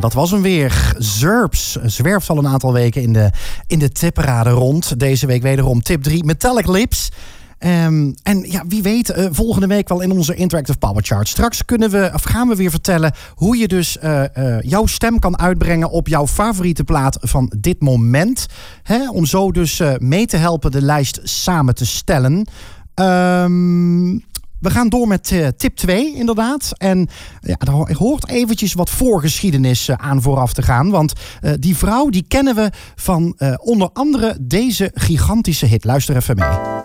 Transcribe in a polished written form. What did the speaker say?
dat was hem weer. Zurps zwerft al een aantal weken in de tipparade rond. Deze week wederom tip 3, Metallic Lips. En ja, wie weet, volgende week wel in onze Interactive Power Chart. Straks gaan we weer vertellen hoe je dus jouw stem kan uitbrengen op jouw favoriete plaat van dit moment. Om zo dus mee te helpen de lijst samen te stellen. We gaan door met tip 2 inderdaad. En ja, er hoort eventjes wat voorgeschiedenis aan vooraf te gaan. Want die vrouw die kennen we van onder andere deze gigantische hit. Luister even mee.